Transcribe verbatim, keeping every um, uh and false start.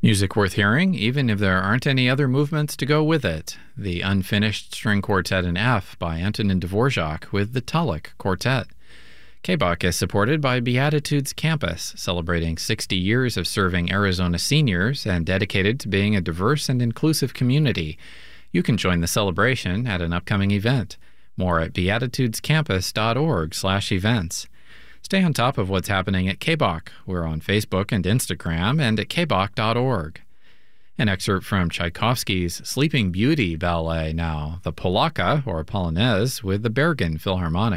Music worth hearing, even if there aren't any other movements to go with it. The Unfinished String Quartet in F by Antonin Dvorak with the Tulloch Quartet. K B O C is supported by Beatitudes Campus, celebrating sixty years of serving Arizona seniors and dedicated to being a diverse and inclusive community. You can join the celebration at an upcoming event. More at beatitudescampus.org slash events. Stay on top of what's happening at K B O C. We're on Facebook and Instagram and at k b o c dot org. An excerpt from Tchaikovsky's Sleeping Beauty ballet now, the Polaka, or Polonaise, with the Bergen Philharmonic.